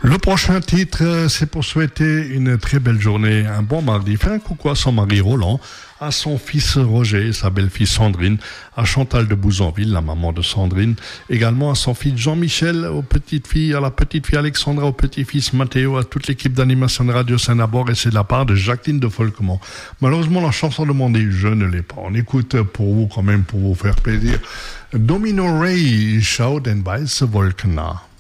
Le prochain titre, c'est pour souhaiter une très belle journée, un bon mardi. Fais un coucou à son mari Roland, à son fils Roger, sa belle-fille Sandrine, à Chantal de Bouzonville, la maman de Sandrine, également à son fils Jean-Michel, à la petite fille Alexandra, au petit-fils Mathéo, à toute l'équipe d'animation de Radio Saint-Nabord, et c'est de la part de Jacqueline de Folquemont. Malheureusement, la chanson demandée, je ne l'ai pas. On écoute pour vous, quand même, pour vous faire plaisir. Domino Ray, Shout and Weiße Wolken nah.